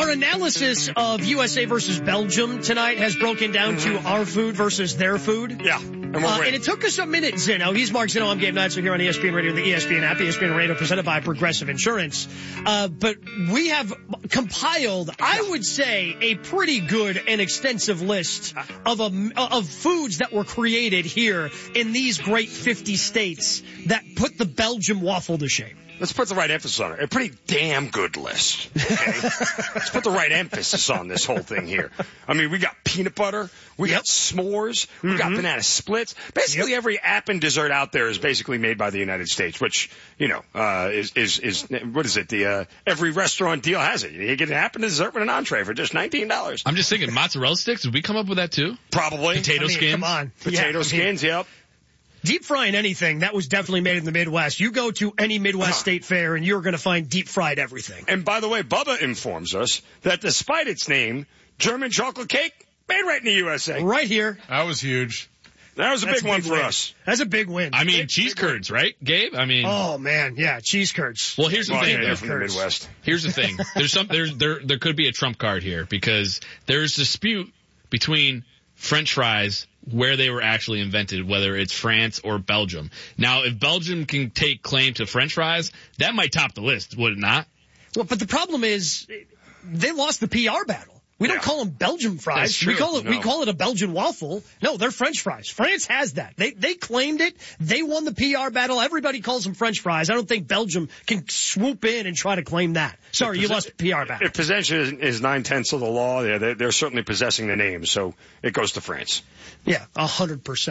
Our analysis of USA versus Belgium tonight has broken down to our food versus their food. Yeah. And it took us a minute, Zinno. He's Mark Zinno. I'm Gabe Neitzel here on ESPN Radio and the ESPN app, ESPN Radio presented by Progressive Insurance. But we have compiled, I would say, a pretty good and extensive list of foods that were created here in these great 50 states that put the Belgium waffle to shame. Let's put the right emphasis on it. A pretty damn good list. Okay? Let's put the right emphasis on this whole thing here. I mean, we got peanut butter. We got s'mores. We got banana splits. Basically, every app and dessert out there is basically made by the United States, which, you know, is what is it? Every restaurant deal has it. You get an app and dessert with an entree for just $19. I'm just thinking, mozzarella sticks. Did we come up with that too? Probably. Potato skins. Come on. Potato skins. Yep. Deep frying anything, that was definitely made in the Midwest. You go to any Midwest state fair and you're going to find deep fried everything. And by the way, Bubba informs us that despite its name, German chocolate cake made right in the USA. Right here. That was huge. That was a big one for us. That's a big win. I mean, cheese curds, right, Gabe? I mean. Oh man, yeah, cheese curds. Well, here's the thing. They're from the Midwest. Here's the thing. There could be a trump card here because there's dispute between French fries where they were actually invented, whether it's France or Belgium. Now, if Belgium can take claim to French fries, that might top the list, would it not? Well, but the problem is they lost the PR battle. We don't call them Belgium fries. That's true. We call it a Belgian waffle. No, they're French fries. France has that. They claimed it. They won the PR battle. Everybody calls them French fries. I don't think Belgium can swoop in and try to claim that. Sorry, you lost the PR battle. If possession is 9/10 of the law, they're certainly possessing the name, so it goes to France. Yeah, 100%.